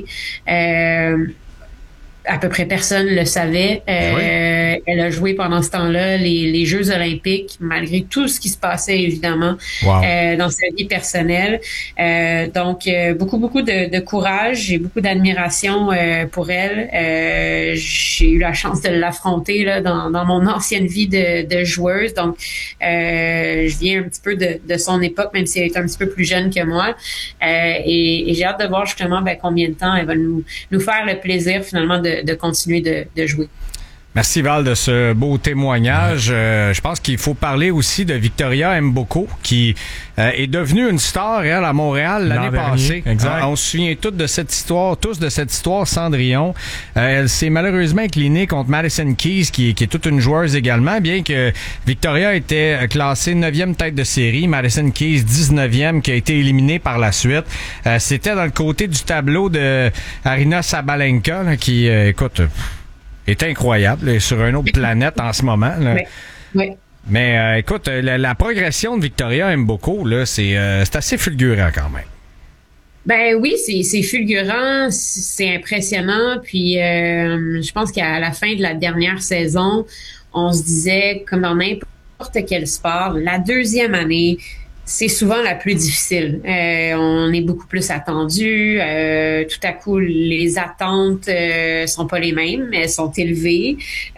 À peu près personne le savait. Elle a joué pendant ce temps-là les Jeux olympiques, malgré tout ce qui se passait, évidemment, dans sa vie personnelle. Donc, beaucoup de courage et beaucoup d'admiration pour elle. J'ai eu la chance de l'affronter là dans mon ancienne vie de joueuse. Donc, je viens un petit peu de son époque, même si elle est un petit peu plus jeune que moi. Et j'ai hâte de voir justement combien de temps elle va nous faire le plaisir, finalement, de continuer de jouer. Merci Val de ce beau témoignage. Je pense qu'il faut parler aussi de Victoria Mboko qui est devenue une star elle, à Montréal l'année passée. On se souvient tous de cette histoire Cendrillon. Elle s'est malheureusement inclinée contre Madison Keys qui est toute une joueuse également, bien que Victoria était classée 9e tête de série, Madison Keys 19e qui a été éliminée par la suite. C'était dans le côté du tableau de Aryna Sabalenka là, qui écoute est incroyable, est sur une autre planète en ce moment. Là. Oui. Mais écoute, la progression de Victoria Mboko, là, c'est assez fulgurant quand même. Ben oui, c'est fulgurant, c'est impressionnant. Puis je pense qu'à la fin de la dernière saison, on se disait, comme dans n'importe quel sport, la 2e année, c'est souvent la plus difficile. On est beaucoup plus attendu. Tout à coup, les attentes sont pas les mêmes, elles sont élevées.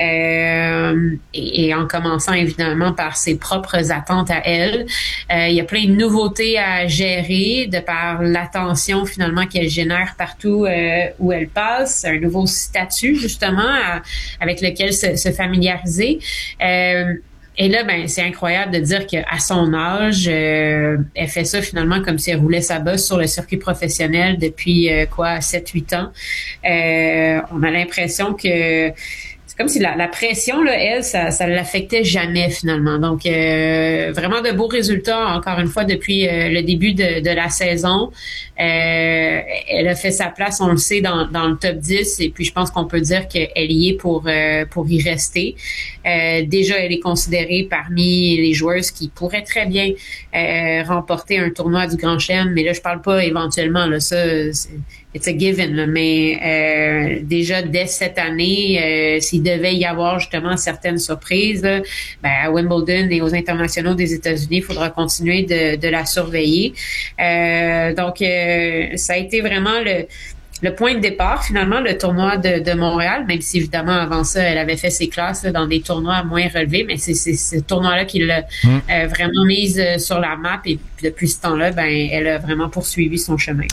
Et en commençant évidemment par ses propres attentes à elle, il y a plein de nouveautés à gérer de par l'attention finalement qu'elle génère partout où elle passe, un nouveau statut justement avec lequel se familiariser. Et là, c'est incroyable de dire qu'à son âge, elle fait ça finalement comme si elle roulait sa bosse sur le circuit professionnel depuis 7-8 ans. On a l'impression que c'est comme si la pression, là, elle, ça l'affectait jamais finalement. Donc, vraiment de beaux résultats, encore une fois, depuis le début de la saison. Elle a fait sa place, on le sait, dans le top 10. Et puis, je pense qu'on peut dire qu'elle y est pour y rester. Déjà, elle est considérée parmi les joueuses qui pourraient très bien remporter un tournoi du Grand Chelem. Mais là, je parle pas éventuellement, là, ça... it's a given, là, mais déjà dès cette année, s'il devait y avoir justement certaines surprises, là, à Wimbledon et aux internationaux des États-Unis, il faudra continuer de la surveiller. Donc, ça a été vraiment le point de départ, finalement, le tournoi de Montréal, même si, évidemment, avant ça, elle avait fait ses classes là, dans des tournois moins relevés, mais c'est ce tournoi-là qui l'a vraiment mise sur la map, et depuis ce temps-là, elle a vraiment poursuivi son chemin.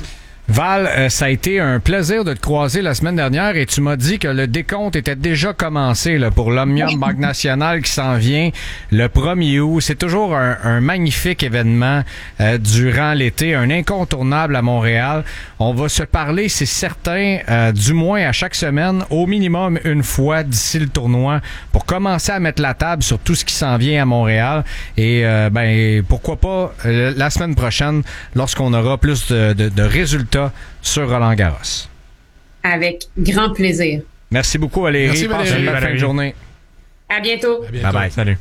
Val, ça a été un plaisir de te croiser la semaine dernière et tu m'as dit que le décompte était déjà commencé là, pour l'Omnium Banque Nationale qui s'en vient le 1er août. C'est toujours un magnifique événement durant l'été, un incontournable à Montréal. On va se parler, c'est certain, du moins à chaque semaine, au minimum une fois d'ici le tournoi pour commencer à mettre la table sur tout ce qui s'en vient à Montréal. Et pourquoi pas la semaine prochaine lorsqu'on aura plus de résultats sur Roland-Garros. Avec grand plaisir. Merci beaucoup, Valérie. Merci, Valérie. Passe une bonne fin de journée. À bientôt. Bye-bye. Salut.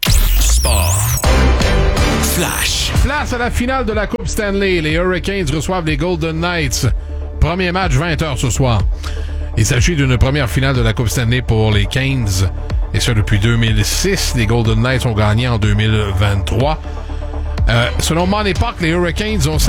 Sport. Flash. Place à la finale de la Coupe Stanley. Les Hurricanes reçoivent les Golden Knights. Premier match, 20h ce soir. Il s'agit d'une première finale de la Coupe Stanley pour les Canes. Et ça depuis 2006. Les Golden Knights ont gagné en 2023. Selon Mon Époque, les Hurricanes ont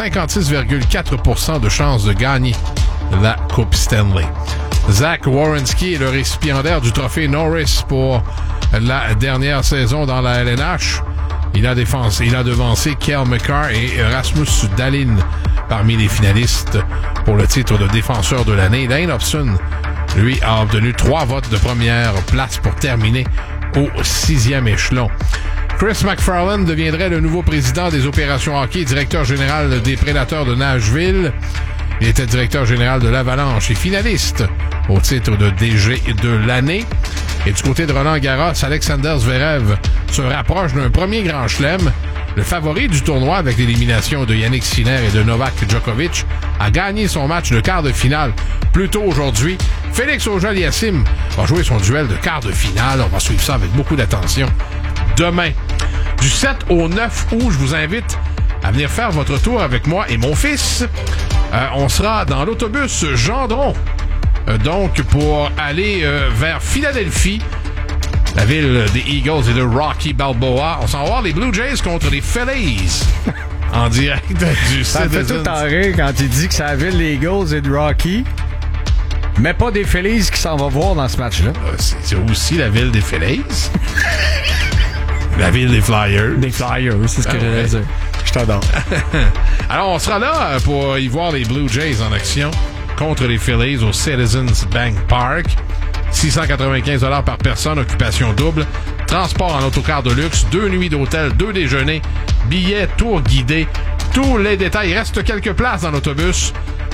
56,4% de chances de gagner la Coupe Stanley. Zach Werenski est le récipiendaire du trophée Norris pour la dernière saison dans la LNH. Il a devancé Cale Makar et Rasmus Dahlin parmi les finalistes pour le titre de défenseur de l'année. Lane Hobson, lui, a obtenu 3 votes de première place pour terminer au 6e échelon. Chris McFarland deviendrait le nouveau président des opérations hockey, directeur général des Prédateurs de Nashville. Il était directeur général de l'Avalanche et finaliste au titre de DG de l'année. Et du côté de Roland-Garros, Alexander Zverev se rapproche d'un premier grand chelem. Le favori du tournoi avec l'élimination de Yannick Sinner et de Novak Djokovic a gagné son match de quart de finale plus tôt aujourd'hui. Félix Auger-Aliassime va jouer son duel de quart de finale. On va suivre ça avec beaucoup d'attention demain. Du 7 au 9 août, je vous invite à venir faire votre tour avec moi et mon fils. On sera dans l'autobus Gendron, donc pour aller vers Philadelphie, la ville des Eagles et de Rocky Balboa. On s'en va voir les Blue Jays contre les Phillies en direct du Ça me fait tout en rire quand il dit que c'est la ville des Eagles et de Rocky, mais pas des Phillies qui s'en va voir dans ce match-là. C'est aussi la ville des Phillies. La ville des Flyers. Des Flyers, c'est ce que j'allais dire. Je t'adore. Alors, on sera là pour y voir les Blue Jays en action contre les Phillies au Citizens Bank Park. 695 $ par personne, occupation double, transport en autocar de luxe, 2 nuits d'hôtel, 2 déjeuners, billets, tour guidé. Tous les détails, il reste quelques places dans l'autobus.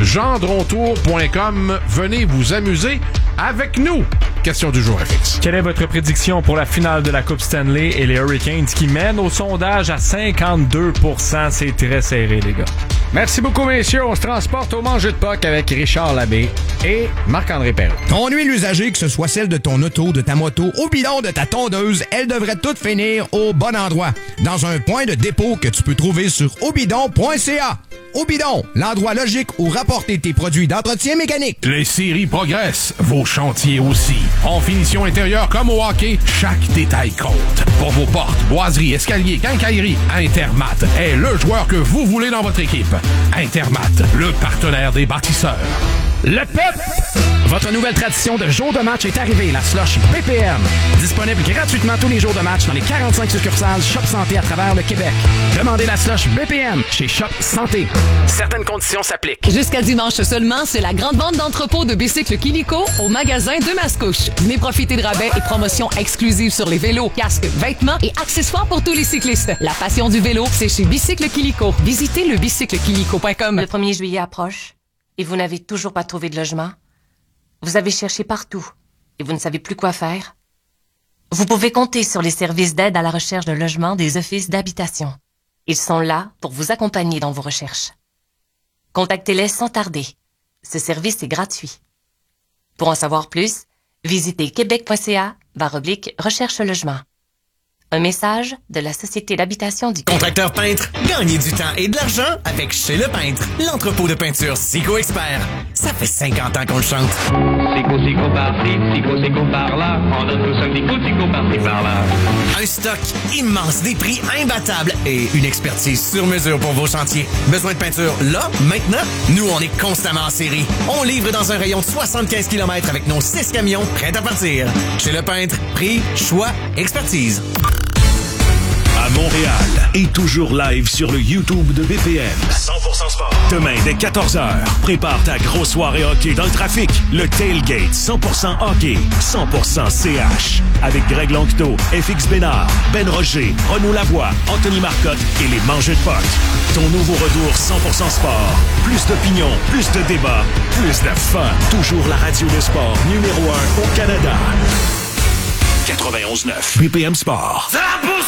gendrontour.com. Venez vous amuser avec nous. Question du jour, FX. Quelle est votre prédiction pour la finale de la Coupe Stanley et les Hurricanes qui mènent au sondage à 52%? C'est très serré, les gars. Merci beaucoup, messieurs. On se transporte au Manger de Puck avec Richard Labbé et Marc-André Perrault. Ton huile usagée, que ce soit celle de ton auto, de ta moto, au bidon de ta tondeuse, elle devrait toutes finir au bon endroit. Dans un point de dépôt que tu peux trouver sur aubidon.ca. Aubidon, l'endroit logique où rapporter tes produits d'entretien mécanique. Les séries progressent, vos chantiers aussi. En finition intérieure comme au hockey, chaque détail compte. Pour vos portes, boiseries, escaliers, quincailleries, Intermat est le joueur que vous voulez dans votre équipe. Intermat, le partenaire des bâtisseurs. Le PEP! Votre nouvelle tradition de jour de match est arrivée, la slush BPM. Disponible gratuitement tous les jours de match dans les 45 succursales Shop Santé à travers le Québec. Demandez la slush BPM chez Shop Santé. Certaines conditions s'appliquent. Jusqu'à dimanche seulement, c'est la grande vente d'entrepôt de bicycles Kilico au magasin de Mascouche. Venez profiter de rabais et promotions exclusives sur les vélos, casques, vêtements et accessoires pour tous les cyclistes. La passion du vélo, c'est chez Bicycle Kilico. Visitez le bicyclequilico.com. Le 1er juillet approche et vous n'avez toujours pas trouvé de logement? Vous avez cherché partout et vous ne savez plus quoi faire? Vous pouvez compter sur les services d'aide à la recherche de logement des offices d'habitation. Ils sont là pour vous accompagner dans vos recherches. Contactez-les sans tarder. Ce service est gratuit. Pour en savoir plus, visitez québec.ca/recherche logement. Un message de la Société d'habitation du Québec. Contracteur peintre, gagnez du temps et de l'argent avec Chez Le Peintre, l'entrepôt de peinture Sico Expert. Ça fait 50 ans qu'on le chante. Sico par-ci, Sico par-là. On donne tous un petit coup de Sico par-ci par-là. Un stock immense, des prix imbattables et une expertise sur mesure pour vos chantiers. Besoin de peinture là, maintenant? Nous, on est constamment en série. On livre dans un rayon de 75 km avec nos 6 camions prêts à partir. Chez Le Peintre, prix, choix, expertise. à Montréal et toujours live sur le YouTube de BPM. 100% sport. Demain, dès 14h, prépare ta grosse soirée hockey dans le trafic. Le Tailgate 100% hockey, 100% CH. Avec Greg Lanctot, FX Bénard, Ben Roger, Renaud Lavoie, Anthony Marcotte et les Mangeux de Puck. Ton nouveau retour 100% sport. Plus d'opinion, plus de débats, plus de fun. Toujours la radio de sport numéro 1 au Canada. 91.9 BPM Sport.